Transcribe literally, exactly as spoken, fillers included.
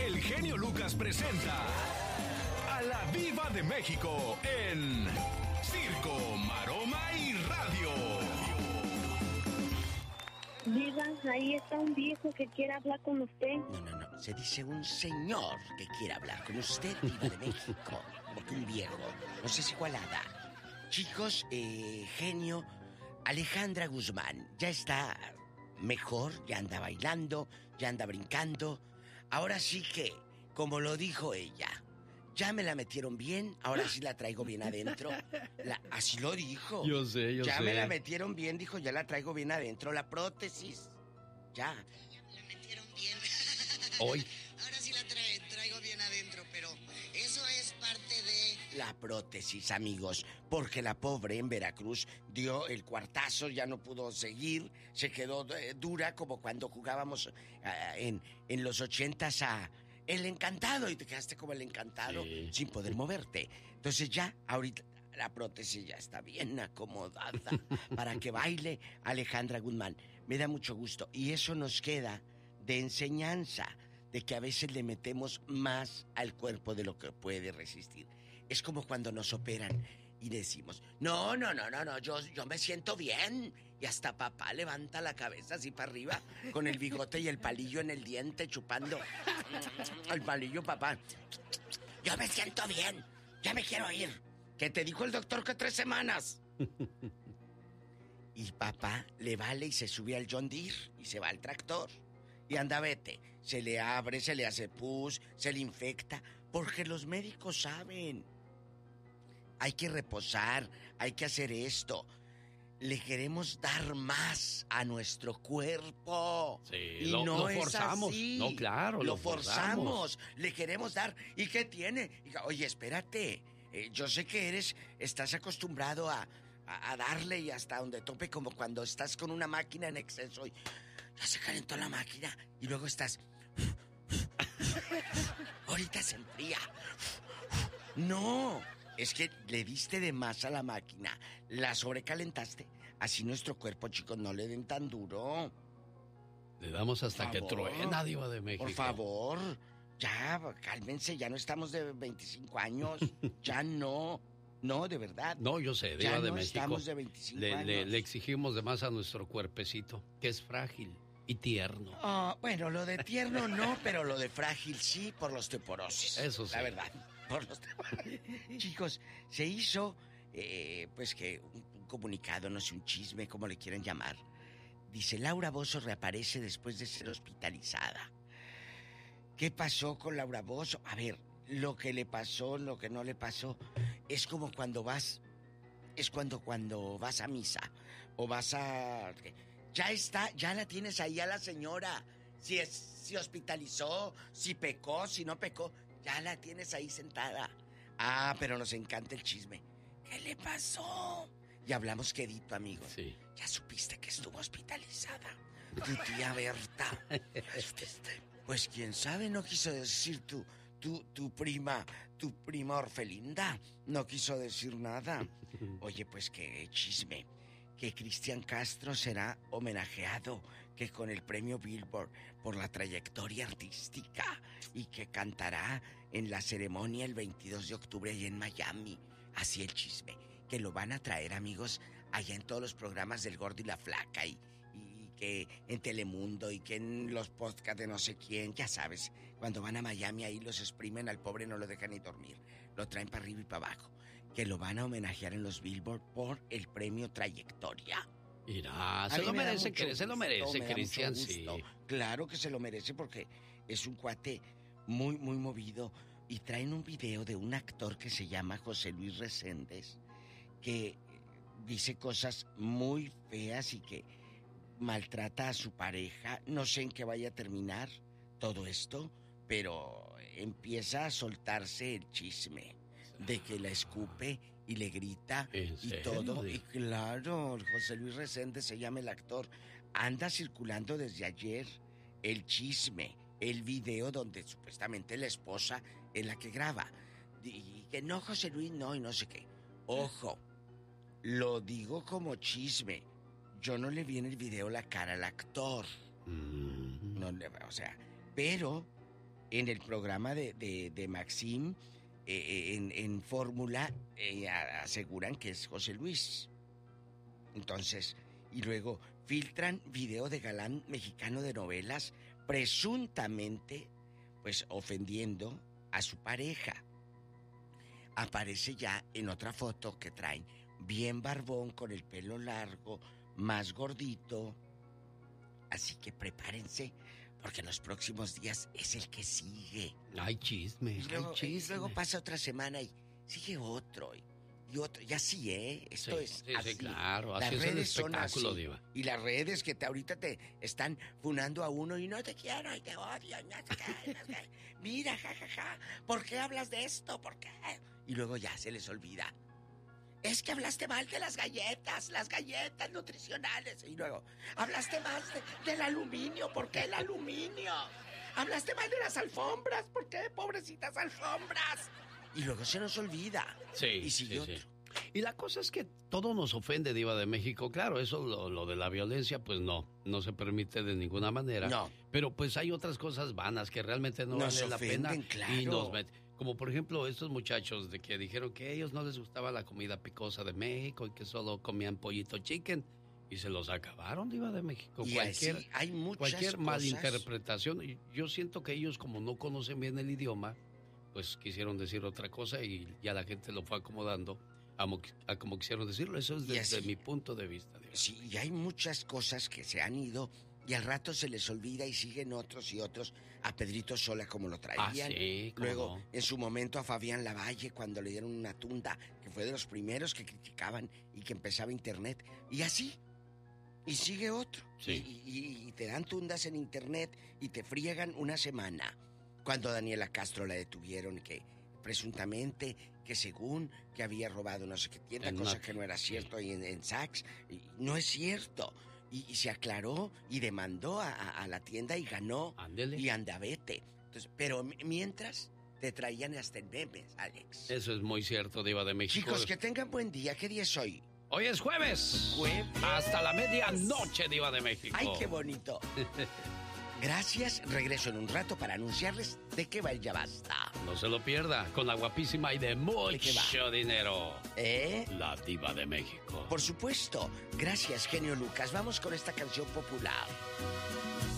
el genio Lucas presenta a la Viva de México en Circo, Maroma y Radio. Diva, ahí está un viejo que quiere hablar con usted. No, no, no. Se dice un señor que quiere hablar con usted, Viva de México. Porque un viejo. No sé si igualada. Chicos, eh, genio, Alejandra Guzmán ya está mejor, ya anda bailando, ya anda brincando. Ahora sí que, como lo dijo ella, ya me la metieron bien, ahora sí la traigo bien adentro. La, así lo dijo. Yo sé, yo ya sé. Ya me la metieron bien, dijo, ya la traigo bien adentro. La prótesis, ya. Ya me la metieron bien. Hoy. Ahora sí la tra- traigo bien adentro, pero eso es parte de... La prótesis, amigos, porque la pobre en Veracruz dio el cuartazo, ya no pudo seguir, se quedó eh, dura como cuando jugábamos uh, en, en los ochentas a El Encantado y te quedaste como el Encantado sí. sin poder moverte. Entonces ya, ahorita la prótesis ya está bien acomodada para que baile Alejandra Guzmán. Me da mucho gusto y eso nos queda de enseñanza, de que a veces le metemos más al cuerpo de lo que puede resistir. Es como cuando nos operan y decimos, no, no, no, no, no, yo, yo me siento bien. Y hasta papá levanta la cabeza así para arriba, con el bigote y el palillo en el diente, chupando el palillo, papá. Yo me siento bien, ya me quiero ir. ¿Qué te dijo el doctor que tres semanas? Y papá le vale y se sube al John Deere y se va al tractor. Y anda, vete, se le abre, se le hace pus, se le infecta, porque los médicos saben. Hay que reposar, hay que hacer esto. Le queremos dar más a nuestro cuerpo. Sí, y lo, no lo es forzamos. así. No, claro, lo, lo forzamos. forzamos. Le queremos dar. ¿Y qué tiene? Oye, espérate. Eh, yo sé que eres, estás acostumbrado a, a, a darle y hasta donde tope, como cuando estás con una máquina en exceso y ya se calentó la máquina y luego estás. Ahorita se enfría. No. Es que le diste de más a la máquina, la sobrecalentaste. Así nuestro cuerpo, chicos, no le den tan duro. Le damos hasta que truena, Diva de México. Por favor, ya, cálmense, ya no estamos de veinticinco años. Ya no, no, de verdad. No, yo sé, Diva ya de no México. estamos de veinticinco le, años. Le, le exigimos de más a nuestro cuerpecito, que es frágil y tierno. Oh, bueno, lo de tierno no, pero lo de frágil sí, por la osteoporosis. Eso sí. La verdad. Por los... Chicos, se hizo, eh, pues que un, un comunicado, no sé, un chisme, como le quieran llamar. Dice, Laura Bozzo reaparece después de ser hospitalizada. ¿Qué pasó con Laura Bozzo? A ver, lo que le pasó, lo que no le pasó, es como cuando vas, es cuando cuando vas a misa, o vas a... Ya está, ya la tienes ahí a la señora. Si es, si hospitalizó, si pecó, si no pecó... Ya la tienes ahí sentada. Ah, pero nos encanta el chisme. ¿Qué le pasó? Y hablamos quedito, amigo. Sí. Ya supiste que estuvo hospitalizada tu tía Berta. Pues quién sabe, no quiso decir tu, tu, tu prima, tu prima Orfelinda. No quiso decir nada. Oye, pues qué chisme. Que Cristian Castro será homenajeado, que con el premio Billboard por la trayectoria artística, y que cantará en la ceremonia el veintidós de octubre allá en Miami. Así el chisme, que lo van a traer, amigos, allá en todos los programas del Gordo y la Flaca, y, y que en Telemundo, y que en los podcasts de no sé quién, ya sabes, cuando van a Miami ahí los exprimen, al pobre no lo dejan ni dormir, lo traen para arriba y para abajo. Que lo van a homenajear en los Billboard por el premio Trayectoria. Mira, se lo merece, que, se lo merece, Cristian, sí. Claro que se lo merece porque es un cuate muy, muy movido. Y traen un video de un actor que se llama José Luis Reséndez, que dice cosas muy feas y que maltrata a su pareja. No sé en qué vaya a terminar todo esto, pero empieza a soltarse el chisme de que la escupe y le grita y todo. Y claro, José Luis Reséndez se llama el actor. Anda circulando desde ayer el chisme, el video donde supuestamente la esposa es la que graba. Y que no, José Luis, no, y no sé qué. Ojo, lo digo como chisme. Yo no le vi en el video la cara al actor. No le, o sea, pero en el programa de, de, de Maxim, eh, en, en Fórmula, eh, aseguran que es José Luis. Entonces, y luego filtran video de galán mexicano de novelas, presuntamente, pues ofendiendo a su pareja. Aparece ya en otra foto que traen bien barbón, con el pelo largo, más gordito. Así que prepárense, porque en los próximos días es el que sigue. Hay chisme, y luego, hay chisme. Y luego pasa otra semana y sigue otro. Y, y otro, y así, ¿eh? Esto sí, es sí, así. Sí, claro, las así es el redes son espectáculo, así. Diva. Y las redes que te, ahorita te están funando a uno y no te quiero y te odio. Y no sé qué, no sé qué. Mira, jajaja, ja, ja, ¿por qué hablas de esto? ¿Por qué? Y luego ya se les olvida. Es que hablaste mal de las galletas, las galletas nutricionales. Y luego, hablaste mal de, del aluminio. ¿Por qué el aluminio? Hablaste mal de las alfombras. ¿Por qué, pobrecitas alfombras? Y luego se nos olvida. Sí, y sigue sí, otro. sí. Y la cosa es que todo nos ofende, Diva de México. Claro, eso, lo, lo de la violencia, pues no, no se permite de ninguna manera. No. Pero pues hay otras cosas vanas que realmente no Nos valen la ofenden, pena. claro. Y nos meten. Como por ejemplo estos muchachos de que dijeron que a ellos no les gustaba la comida picosa de México y que solo comían pollito chicken. Y se los acabaron, Diva de México. Y cualquier así hay muchas cualquier cosas. malinterpretación. Y yo siento que ellos, como no conocen bien el idioma, pues quisieron decir otra cosa y ya la gente lo fue acomodando a, mo- a como quisieron decirlo. Eso es desde mi punto de vista, Diva. Sí, y hay muchas cosas que se han ido y al rato se les olvida y siguen otros y otros. A Pedrito Sola como lo traían. Ah, sí, cómo Luego, no. en su momento a Fabián Lavalle cuando le dieron una tunda, que fue de los primeros que criticaban y que empezaba internet. Y así. Y sigue otro. Sí. Y, y- y te dan tundas en internet y te friegan una semana. Cuando Daniela Castro la detuvieron, que presuntamente, que según que había robado no sé qué tienda, En cosa una- que no era cierto, sí. y en, en Saks, y no es cierto. Y, y se aclaró y demandó a, a- a la tienda y ganó. Ándele. Y anda, vete. Entonces, pero m- mientras te traían hasta en memes, Alex. Eso es muy cierto, Diva de México. Chicos, que tengan buen día. ¿Qué día es hoy? Hoy es jueves. Jueves. Hasta la medianoche, Diva de México. ¡Ay, qué bonito! Gracias. Regreso en un rato para anunciarles de qué va el Ya Basta. No se lo pierda, con la guapísima y de qué mucho dinero. ¿Eh? La Diva de México. Por supuesto. Gracias, genio Lucas. Vamos con esta canción popular.